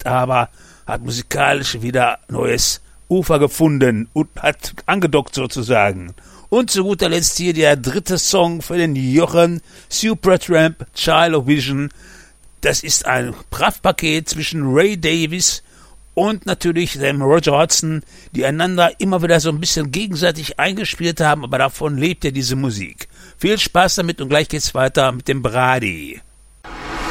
aber hat musikalisch wieder neues Ufer gefunden und hat angedockt sozusagen. Und zu guter Letzt hier der dritte Song für den Jochen, Supertramp, Child of Vision. Das ist ein Kraftpaket zwischen Ray Davies und natürlich dem Roger Hodgson, die einander immer wieder so ein bisschen gegenseitig eingespielt haben, aber davon lebt ja diese Musik. Viel Spaß damit und gleich geht's weiter mit dem Brady.